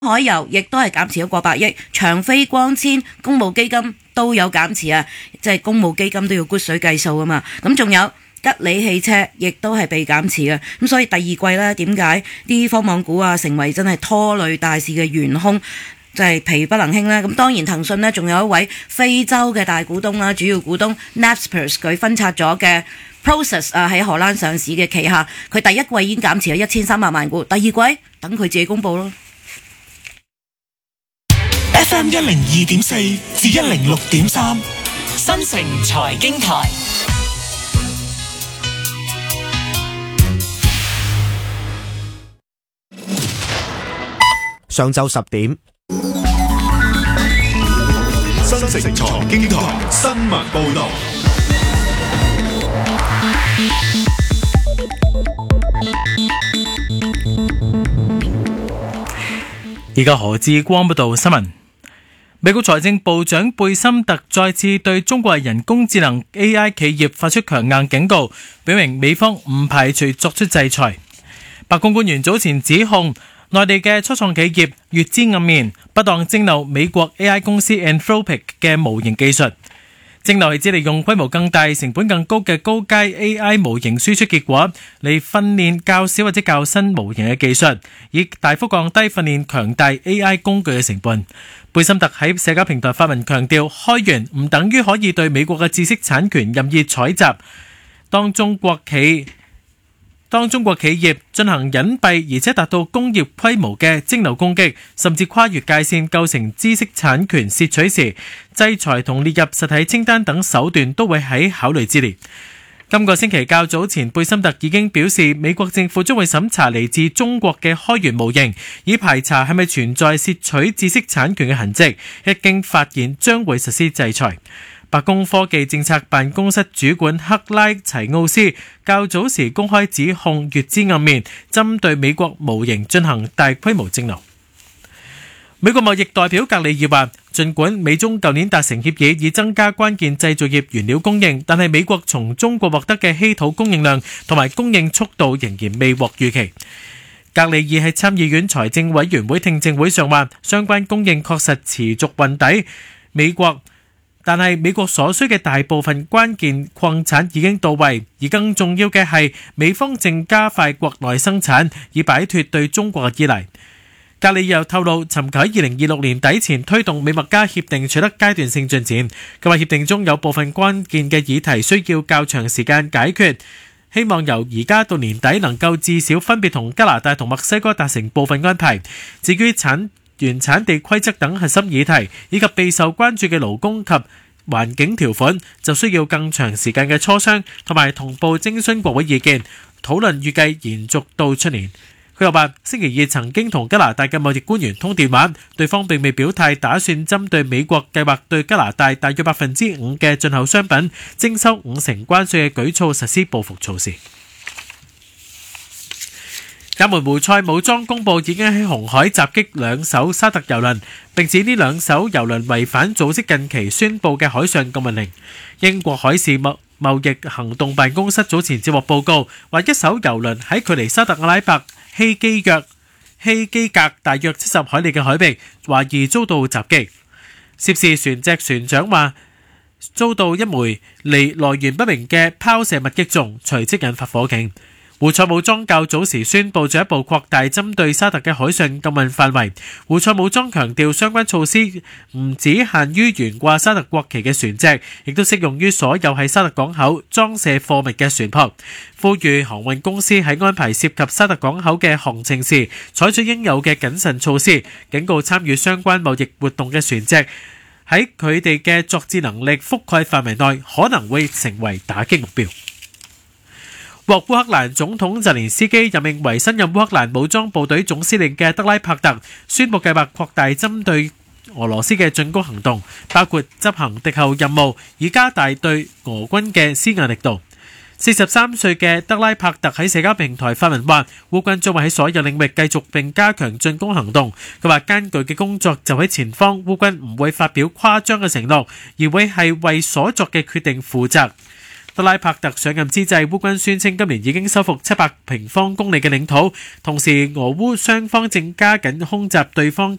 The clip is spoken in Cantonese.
海油亦都係減持咗過百億，長飛光纖公募基金都有減持啊，即係公募基金都要骨水計數啊嘛。咁仲有吉利汽車亦都係被減持嘅，咁所以第二季呢，點解啲科網股啊成為真係拖累大市嘅元兇，就係疲不能興呢？咁當然騰訊呢，仲有一位非洲嘅大股東啦，主要股東 Naspers 佢分拆咗嘅 Prosus 啊，喺荷蘭上市嘅旗下，佢第一季已經減持咗1300萬股，第二季等佢自己公佈咯。 FM 102.4至106.3， 新城財經台。 上晝10點， 新城財經台新聞報道。 而家何志光報道新聞。美國財政部長貝森特再次對中國人工智能 AI 企業發出強硬警告，表明美方唔排除作出制裁。白宮官員早前指控內地嘅初創企業月資暗面，不當蒸餾美國 AI 公司 Anthropic 嘅模型技術。蒸餾係指利用規模更大、成本更高嘅高階 AI 模型輸出結果嚟訓練較少或者較新模型嘅技術，以大幅降低訓練強大 AI 工具嘅成本。貝森特喺社交平台發文強調，開源唔等於可以對美國嘅知識產權任意採集。當中國企業進行隱蔽而且達到工業規模嘅蒸餾攻擊，甚至跨越界線構成知識產權竊取時，制裁同列入實體清單等手段都會喺考慮之列。今個星期較早前，貝森特已經表示，美國政府將會審查嚟自中國嘅開源模型，以排查係咪存在竊取知識產權嘅痕跡，一經發現將會實施制裁。白宮科技政策辦公室主管克拉齊奧斯較早時公開指控月資暗面，針對美國模型進行大規模蒸餾。美國貿易代表格里爾話，儘管美中舊年達成協議以增加關鍵製造業原料供應，但係美國從中國獲得嘅稀土供應量同埋供應速度仍然未獲預期。格里爾喺參議院財政委員會聽證會上話，相關供應確實持續運抵美國，但係美國所需嘅大部分關鍵礦產已經到位，而更重要嘅係美方正加快國內生產，以擺脫對中國嘅依賴。格里又透露，尋求喺2026年底前推動美墨加協定取得階段性進展。佢話協定中有部分關鍵嘅議題需要較長時間解決，希望由而家到年底能夠至少分別同加拿大同墨西哥達成部分安排。至於原產地規則等核心議題，以及備受關注嘅勞工及環境條款，就需要更長時間嘅磋商同埋同步徵詢國會意見。討論預計延續到出年。佢又話，星期二曾經同加拿大嘅貿易官員通電話，對方並未表態打算針對美國計劃對加拿大大約5%嘅進口商品徵收50%關稅嘅舉措實施報復措施。也門胡塞武裝公佈已經喺紅海襲擊2艘沙特油輪，並指呢2艘油輪違反組織近期宣佈嘅海上禁運令。英國海事貿易行動辦公室早前接獲報告，話一艘油輪喺距離沙特阿拉伯希基格大約70海里嘅海域，懷疑遭到襲擊。涉事船隻船長話遭到一枚來源不明嘅拋射物擊中，隨即引發火警。胡塞武裝較早時宣布進一步擴大針對沙特嘅海上禁運範圍。胡塞武裝強調相關措施唔只限於懸掛沙特國旗嘅船隻，亦都適用於所有喺沙特港口裝卸貨物嘅船舶，呼籲航運公司喺安排涉及沙特港口嘅航程時採取應有嘅謹慎措施，警告參與相關貿易活動嘅船隻喺佢哋嘅作戰能力覆蓋範圍內可能會成為打擊目標。獲烏克蘭總統澤連斯基任命為新任烏克蘭武裝部隊總司令嘅德拉帕特宣布計劃擴大針對俄羅斯嘅進攻行動，包括執行敵後任務，以加大對俄軍嘅施壓力度。43歲嘅德拉帕特喺社交平台發文話，烏軍將會喺所有領域繼續並加強進攻行動。佢話艱巨嘅工作就喺前方，烏軍唔會發表誇張嘅承諾，而會係為所作嘅決定負責。德拉帕特上任之際，烏軍宣稱今年已經收復700平方公里嘅領土，同時俄烏雙方正加緊空襲對方